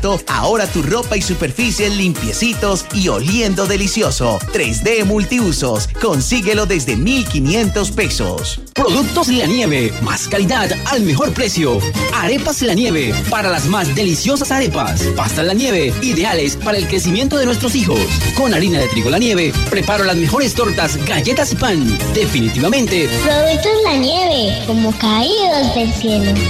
Ahora tu ropa y superficies limpiecitos y oliendo delicioso. 3D Multiusos. Consíguelo desde 1,500 pesos. Productos La Nieve. Más calidad al mejor precio. Arepas La Nieve. Para las más deliciosas arepas. Pastas La Nieve. Ideales para el crecimiento de nuestros hijos. Con harina de trigo La Nieve. Preparo las mejores tortas, galletas y pan. Definitivamente. Productos La Nieve. Como caídos del cielo.